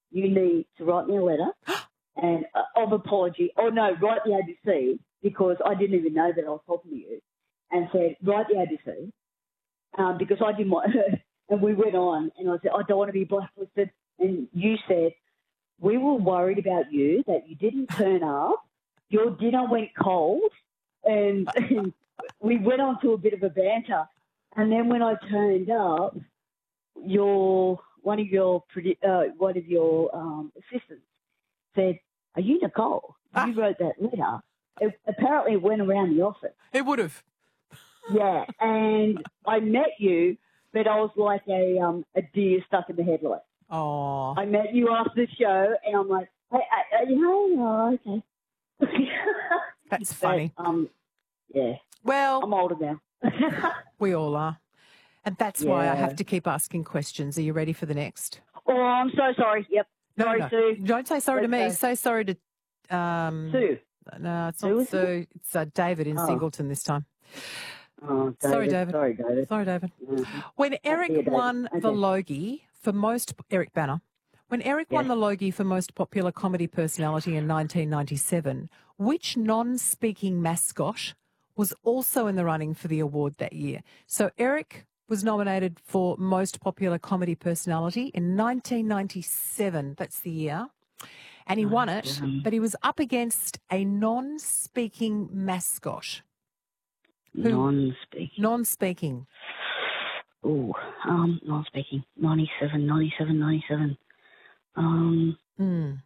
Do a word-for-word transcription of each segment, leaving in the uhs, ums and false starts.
you need to write me a letter and uh, of apology. Oh, no, write the A B C because I didn't even know that I was talking to you and said, write the A B C um, because I didn't want and we went on and I said, I don't want to be blacklisted. And you said, we were worried about you, that you didn't turn up. Your dinner went cold and, and we went on to a bit of a banter. And then when I turned up, your one of your uh, one of your um, assistants said, "Are you Nicole? Ah. You wrote that letter." It, apparently, it went around the office. It would have. Yeah, and I met you, but I was like a um, a deer stuck in the headlights. Oh. I met you after the show, and I'm like, hey, uh, you know, oh, okay. That's funny. But, um, yeah. Well, I'm older now. we all are. And that's why I Yeah. have to keep asking questions. Are you ready for the next? Oh, I'm so sorry. Yep. No, Sorry, no. Sue. Don't say sorry to me. Okay. Say sorry to... Um, Sue. No, it's Sue, not is it? Sue. It's uh, David in Oh. Singleton this time. Oh, David. Sorry, David. Sorry, David. Sorry, David. Mhm. When dear Eric David. won Okay. the Logie for most... Eric Banner. When Eric won Yes. the Logie for most popular comedy personality in nineteen ninety-seven, which non-speaking mascot was also in the running for the award that year? So Eric was nominated for most popular comedy personality in nineteen ninety-seven. That's the year. And he won it, but he was up against a non-speaking mascot. Who- Non-speaking. Non-speaking. Oh, um, non-speaking. ninety-seven, ninety-seven, ninety-seven. Um, Mm.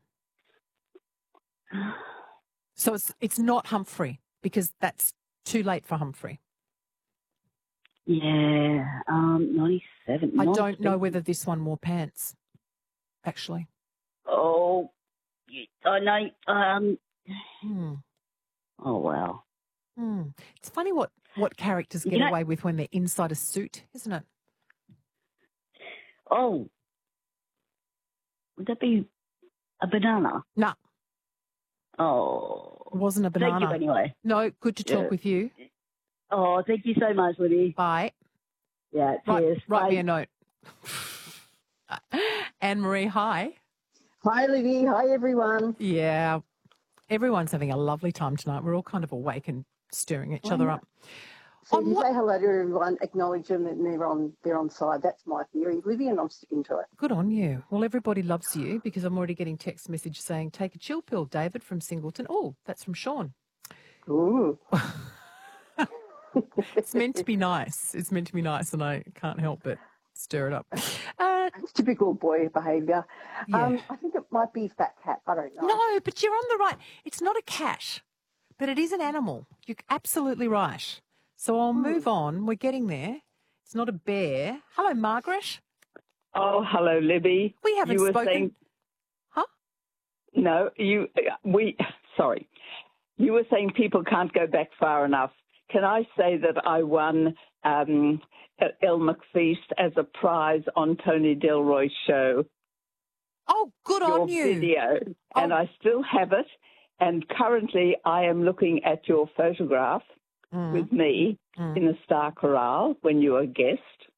So it's it's not Humphrey because that's too late for Humphrey. yeah, um, ninety-seven. I don't know non-speaking. whether this one wore pants, actually. Oh, I know. Um, Hmm. oh, wow. Hmm. It's funny what, what characters get You know- away with when they're inside a suit, isn't it? Oh, would that be a banana? No, Oh, it wasn't a thank banana. you anyway. No, good to talk Yeah. with you. Oh, thank you so much, Libby. Bye. Yeah, Write, cheers. write me Bye. a note. Anne-Marie, hi. Hi, Libby. Hi, everyone. Yeah, everyone's having a lovely time tonight. We're all kind of awake and stirring each other up. So On if you what- say hello to everyone, acknowledge them and they're on, they're on side. That's my theory, Libby, and I'm sticking to it. Good on you. Well, everybody loves you because I'm already getting text message saying, take a chill pill, David from Singleton. Oh, that's from Sean. Ooh. It's meant to be nice. It's meant to be nice and I can't help but stir it up. Uh, It's typical boy behaviour. Yeah. Um, I think it might be fat cat. I don't know. no, but you're on the right. It's not a cat, but it is an animal. You're absolutely right. So I'll move on. We're getting there. It's not a bear. Hello, Margaret. Oh, hello, Libby. We haven't you were spoken. Saying, Huh? no, you, we, sorry. You were saying people can't go back far enough. Can I say that I won um, Elle McFeast as a prize on Tony Delroy's show? Oh, good your on you. video, and Oh. I still have it. And currently I am looking at your photograph Mm. with me Mm. in the Star Chorale when you were a guest.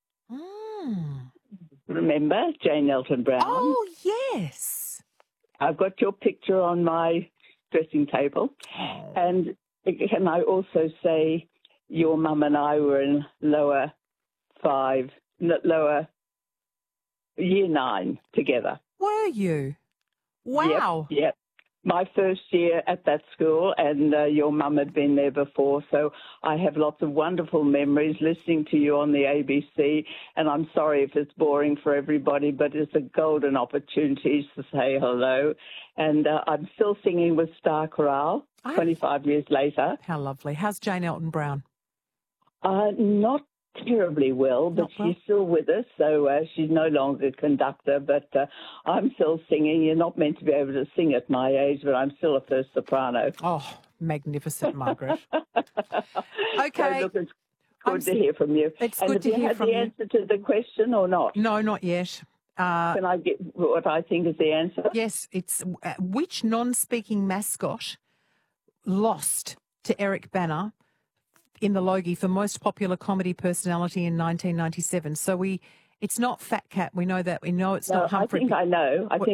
Mm. Remember, Jane Elton Brown? Oh, yes. I've got your picture on my dressing table. And can I also say your mum and I were in lower five, n- lower year nine together. Were you? Wow. Yep, yep. My first year at that school, and uh, your mum had been there before, so I have lots of wonderful memories listening to you on the A B C, and I'm sorry if it's boring for everybody, but it's a golden opportunity to say hello. And uh, I'm still singing with Star Chorale Oh. twenty-five years later. How lovely. How's Jane Elton Brown? Uh, not terribly well, but Not well? she's still with us, so uh, she's no longer a conductor, but uh, I'm still singing. You're not meant to be able to sing at my age, but I'm still a first soprano. Oh, magnificent, Margaret. So Okay. look, it's I'm good s- to hear from you. It's and good have to you hear had from the you. answer to the question or not? No, not yet. Uh, Can I get what I think is the answer? yes, it's uh, which non-speaking mascot lost to Eric Banner in the Logie for most popular comedy personality in nineteen ninety-seven. So we, it's not Fat Cat. We know that. We know it's No, not I Humphrey. think I know. I What- think